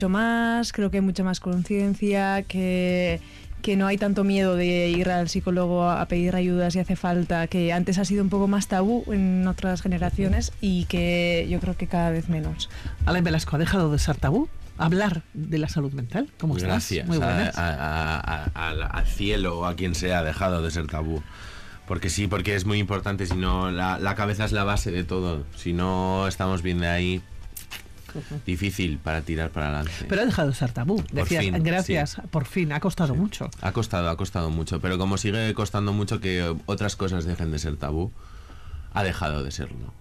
más, creo que hay mucha más conciencia, que no hay tanto miedo de ir al psicólogo a pedir ayuda si hace falta, que antes ha sido un poco más tabú en otras generaciones y que yo creo que cada vez menos. Alain Velasco, ¿ha dejado de ser tabú hablar de la salud mental? ¿Cómo estás? Gracias. Muy buenas. Al cielo o a quien sea ha dejado de ser tabú. Porque sí, porque es muy importante, si no, la cabeza es la base de todo. Si no estamos bien de ahí, difícil para tirar para adelante. Pero ha dejado de ser tabú. Decías, fin, gracias, sí. Por fin, ha costado mucho. Ha costado mucho, pero como sigue costando mucho que otras cosas dejen de ser tabú, ha dejado de serlo.